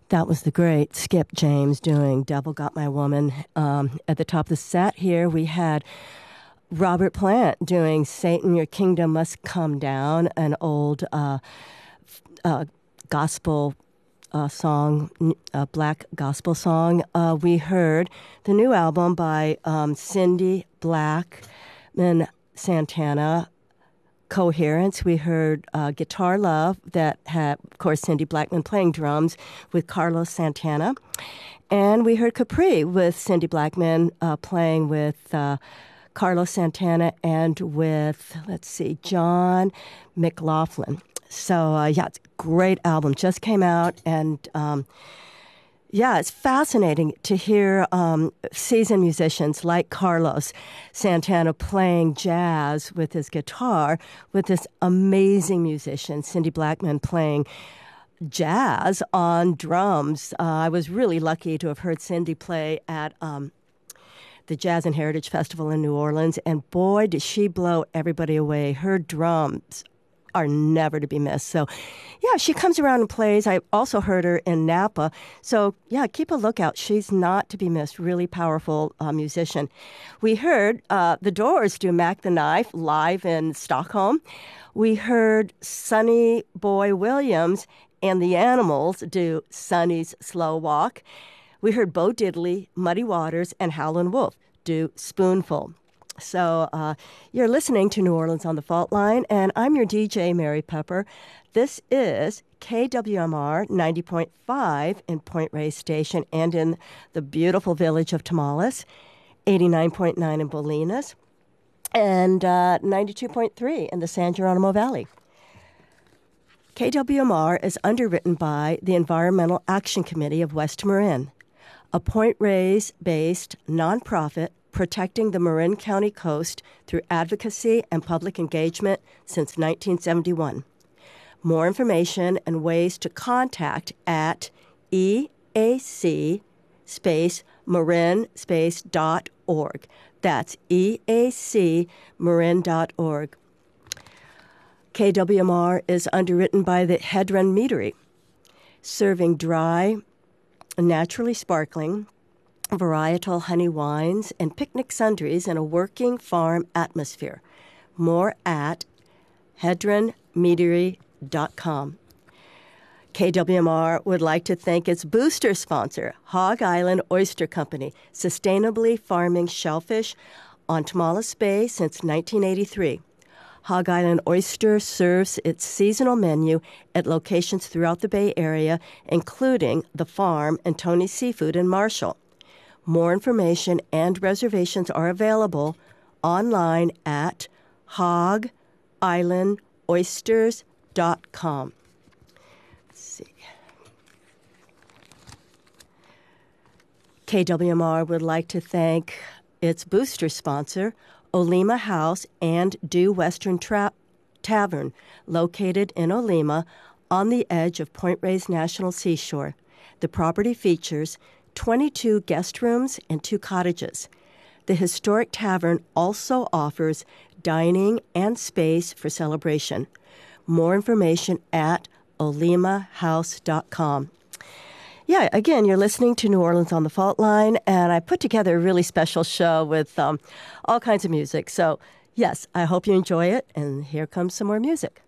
That was the great Skip James doing Devil Got My Woman. At the top of the set here, we had Robert Plant doing Satan, Your Kingdom Must Come Down, an old gospel song, black gospel song. We heard the new album by Cindy Blackman Santana, Coherence. We heard Guitar Love that had, of course, Cindy Blackman playing drums with Carlos Santana. And we heard Capri with Cindy Blackman playing with Carlos Santana and with, John McLaughlin. So, it's a great album. Just came out, and it's fascinating to hear seasoned musicians like Carlos Santana playing jazz with his guitar with this amazing musician, Cindy Blackman, playing jazz on drums. I was really lucky to have heard Cindy play at the Jazz and Heritage Festival in New Orleans, and boy, did she blow everybody away. Her drums are never to be missed. So, she comes around and plays. I also heard her in Napa. So, keep a lookout. She's not to be missed. Really powerful musician. We heard The Doors do Mac the Knife live in Stockholm. We heard Sonny Boy Williams and the Animals do Sonny's Slow Walk. We heard Bo Diddley, Muddy Waters, and Howlin' Wolf do Spoonful. So you're listening to New Orleans on the Fault Line, and I'm your DJ, Mary Pepper. This is KWMR 90.5 in Point Reyes Station and in the beautiful village of Tamales, 89.9 in Bolinas, and 92.3 in the San Geronimo Valley. KWMR is underwritten by the Environmental Action Committee of West Marin, a Point Reyes-based nonprofit protecting the Marin County coast through advocacy and public engagement since 1971. More information and ways to contact at eac-marin-.org. That's eacmarin.org. KWMR is underwritten by the Hedron Meadery, serving dry, naturally sparkling, varietal honey wines and picnic sundries in a working farm atmosphere. More at hedronmeadery.com. KWMR would like to thank its booster sponsor, Hog Island Oyster Company, sustainably farming shellfish on Tamales Bay since 1983. Hog Island Oyster serves its seasonal menu at locations throughout the Bay Area, including The Farm and Tony's Seafood in Marshall. More information and reservations are available online at hogislandoysters.com. Let's see. KWMR would like to thank its booster sponsor, Olema House and Due Western Tavern, located in Olema on the edge of Point Reyes National Seashore. The property features 22 guest rooms and 2 cottages. The historic tavern also offers dining and space for celebration. More information at olemahouse.com. Again, you're listening to New Orleans on the Fault Line, and I put together a really special show with all kinds of music. So, yes, I hope you enjoy it, and here comes some more music.